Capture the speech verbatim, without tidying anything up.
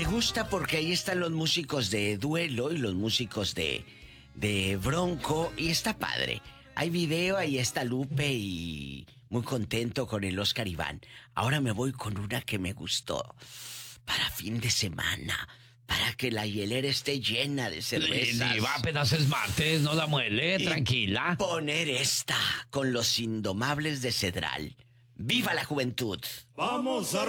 gusta porque ahí están los músicos de Duelo y los músicos de, de Bronco y está padre. Hay video, ahí está Lupe y muy contento con el Oscar Iván. Ahora me voy con una que me gustó para fin de semana, para que la hielera esté llena de cervezas. Diva, apenas es martes, no la muele, y tranquila. Poner esta con los Indomables de Cedral. ¡Viva la juventud! Vamos a